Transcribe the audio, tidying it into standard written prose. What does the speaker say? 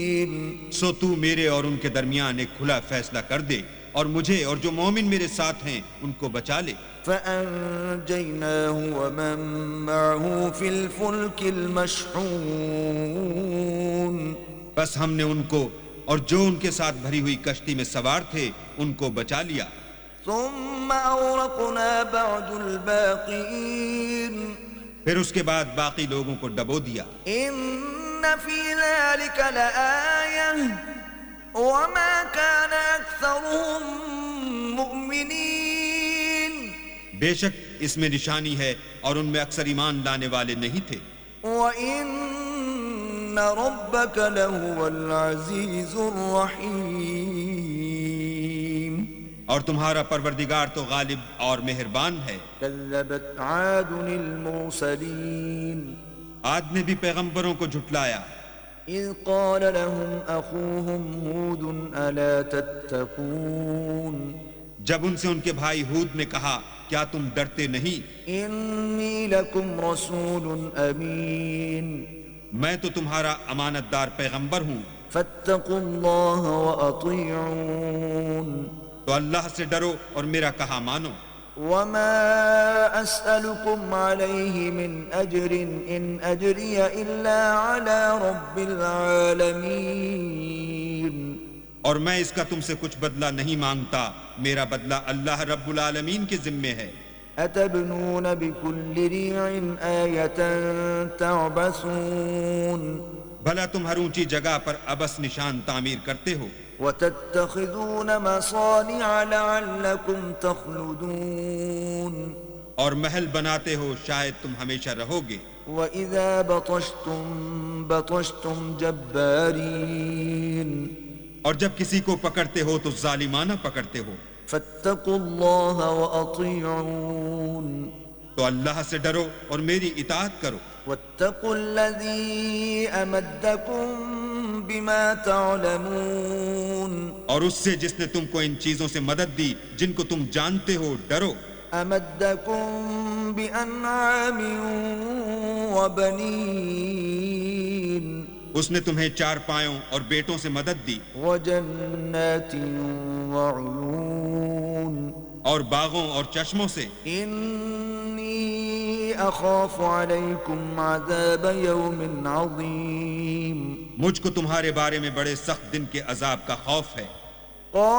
سو تو میرے اور ان کے درمیان ایک کھلا فیصلہ کر دے اور مجھے اور جو مومن میرے ساتھ ہیں ان کو بچا لے۔ فَأَنجَيْنَاهُ وَمَن مَّعَهُ فِي الْفُلْكِ الْمَشْحُونِ بس ہم نے ان کو اور جو ان کے ساتھ بھری ہوئی کشتی میں سوار تھے ان کو بچا لیا۔ ثُمَّ أَغْرَقْنَا بَعْدُ الْبَاقِينَ پھر اس کے بعد باقی لوگوں کو ڈبو دیا۔ إِنَّ فِي ذَلِكَ لَآيَةً وَمَا كَانَ أَكْثَرُهُم مُؤْمِنِينَ بے شک اس میں نشانی ہے اور ان میں اکثر ایمان لانے والے نہیں تھے۔ وَإِنَّ رَبَّكَ لَهُوَ الْعَزِيزُ الرَّحِيمُ اور تمہارا پروردگار تو غالب اور مہربان ہے۔ كَذَّبَتْ عَادٌ الْمُرْسَلِينَ عاد نے بھی پیغمبروں کو جھٹلایا۔ إِذْ قَالَ لَهُمْ أَخُوهُمْ هُودٌ أَلَا تَتَّقُونَ جب ان سے ان کے بھائی ہود نے کہا کیا تم ڈرتے نہیں؟ إِنِّي لَكُمْ رَسُولٌ أَمِينٌ میں تو تمہارا امانت دار پیغمبر ہوں، فَاتَّقُوا اللَّهَ وَأَطِيعُونِ تو اللہ سے ڈرو اور میرا کہا مانو۔ وَمَا أَسْأَلُكُمْ عَلَيْهِ مِنْ أَجْرٍ إِنْ أَجْرِيَ إِلَّا عَلَى رَبِّ الْعَالَمِينَ اور میں اس کا تم سے کچھ بدلہ نہیں مانگتا، میرا بدلہ اللہ رب العالمین کے ذمے ہے۔ أَتَبْنُونَ بِكُلِّ رِيعٍ آيَةً تَعْبَثُونَ بھلا تم ہر اونچی جگہ پر ابس نشان تعمیر کرتے ہو، وَتَتَّخِذُونَ مَصَانِعَ لَعَلَّكُمْ تَخْلُدُونَ اور محل بناتے ہو شاید تم ہمیشہ رہو گے۔ وَإِذَا بَطَشْتُمْ بَطَشْتُمْ جَبَّارِينَ اور جب کسی کو پکڑتے ہو تو ظالمانہ پکڑتے ہو۔ فَاتَّقُوا اللَّهَ وَأَطِيعُونَ تو اللہ سے ڈرو اور میری اطاعت کرو۔ وَاتَّقُوا الَّذِي أَمَدَّكُم بِمَا تَعْلَمُونَ اور اس سے جس نے تم کو ان چیزوں سے مدد دی جن کو تم جانتے ہو ڈرو۔ أَمَدَّكُم بِأَنْعَامٍ وَبَنِينَ اس نے تمہیں چار پایوں اور بیٹوں سے مدد دی، وَجَنَّاتٍ وَعُيُونٍ اور باغوں اور چشموں سے۔ إِنِّي أَخَافُ عَلَيْكُمْ عَذَابَ يَوْمٍ عَظِيمٍ مجھ کو تمہارے بارے میں بڑے سخت دن کے عذاب کا خوف ہے۔